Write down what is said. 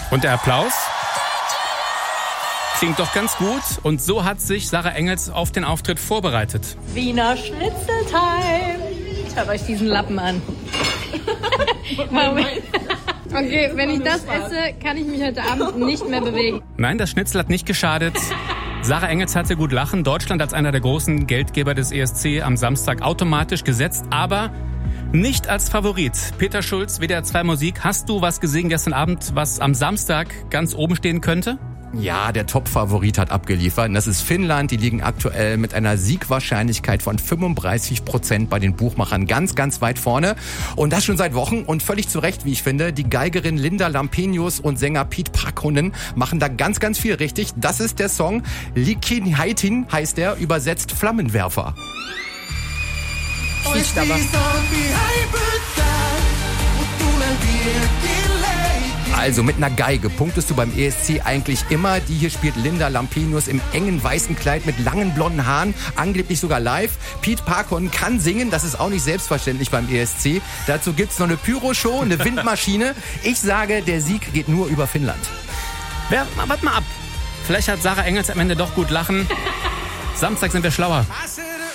Und der Applaus klingt doch ganz gut. Und so hat sich Sarah Engels auf den Auftritt vorbereitet. Wiener Schnitzeltime. Schaut euch diesen Lappen an. Okay, wenn ich das esse, kann ich mich heute Abend nicht mehr bewegen. Nein, das Schnitzel hat nicht geschadet. Sarah Engels hatte gut lachen. Deutschland als einer der großen Geldgeber des ESC am Samstag automatisch gesetzt, aber nicht als Favorit. Peter Schulz, WDR 2 Musik. Hast du was gesehen gestern Abend, was am Samstag ganz oben stehen könnte? Ja, der Top-Favorit hat abgeliefert. Und das ist Finnland. Die liegen aktuell mit einer Siegwahrscheinlichkeit von 35% bei den Buchmachern ganz, ganz weit vorne. Und das schon seit Wochen. Und völlig zu Recht, wie ich finde. Die Geigerin Linda Lampenius und Sänger Pete Parkkonen machen da ganz, ganz viel richtig. Das ist der Song. Likin Haitin heißt der, übersetzt Flammenwerfer. Riecht aber. Also mit einer Geige punktest du beim ESC eigentlich immer. Die hier spielt Linda Lampenius im engen weißen Kleid mit langen blonden Haaren, angeblich sogar live. Pete Parkkonen kann singen, das ist auch nicht selbstverständlich beim ESC. Dazu gibt's noch eine Pyro-Show, eine Windmaschine. Ich sage, der Sieg geht nur über Finnland. Warte mal ab. Vielleicht hat Sarah Engels am Ende doch gut lachen. Samstag sind wir schlauer.